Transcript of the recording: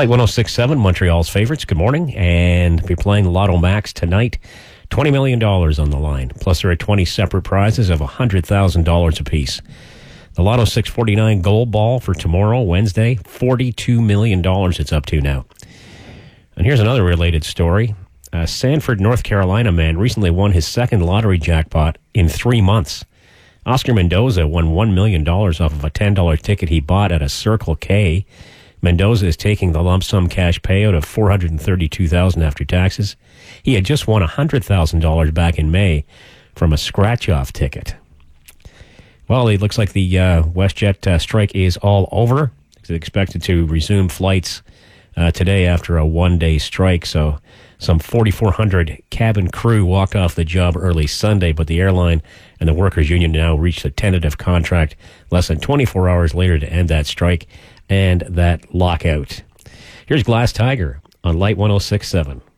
Flight 1067, Montreal's favorites. Good morning. And we're playing Lotto Max tonight. $20 million on the line. Plus, there are 20 separate prizes of $100,000 apiece. The Lotto 649 Gold Ball for tomorrow, Wednesday, $42 million it's up to now. And here's another related story. A Sanford, North Carolina man recently won his second lottery jackpot in 3 months. Oscar Mendoza won $1 million off of a $10 ticket he bought at a Circle K. Mendoza is taking the lump sum cash payout of $432,000 after taxes. He had just won $100,000 back in May from a scratch-off ticket. Well, it looks like the WestJet strike is all over. It's expected to resume flights today after a one-day strike. So some 4,400 cabin crew walked off the job early Sunday, but the airline and the workers' union now reached a tentative contract less than 24 hours later to end that strike and that lockout. Here's Glass Tiger on Light 106.7.